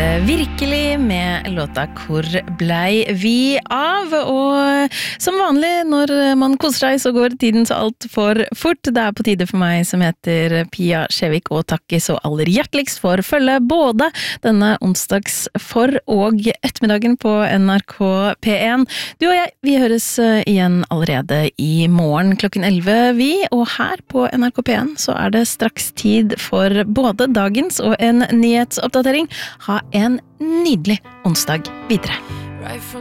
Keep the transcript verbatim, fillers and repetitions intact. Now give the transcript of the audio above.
Virkelig med låta Hvor blei vi av? Og som vanlig når man koser seg så går tiden så alt for fort. Det er på tide for meg som heter Pia Skjevik og takke så aller hjerteligst for følge både denne onsdags for og ettermiddagen på N R K P en. Du og jeg, vi høres igjen allerede i morgen klokken elleve vi, og her på N R K P en så er det straks tid for både dagens og en nyhetsoppdatering. Ha en nydelig onsdag videre.